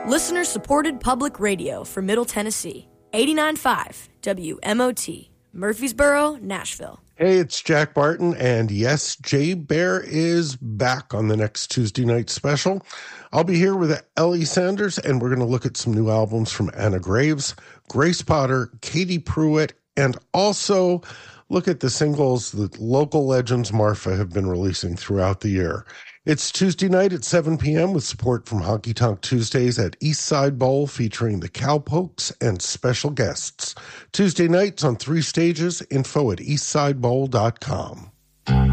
Listener-supported public radio for Middle Tennessee. 89.5 WMOT, Murfreesboro, Nashville. Hey, it's Jack Barton, and yes, Jay Bear is back on the next Tuesday night special. I'll be here with Ellie Sanders, and we're going to look at some new albums from Anna Graves, Grace Potter, Katie Pruitt, and also look at the singles that local legends Marfa have been releasing throughout the year. It's Tuesday night at 7 p.m. with support from Honky Tonk Tuesdays at Eastside Bowl featuring the Cowpokes and special guests. Tuesday nights on 3 stages, info at eastsidebowl.com.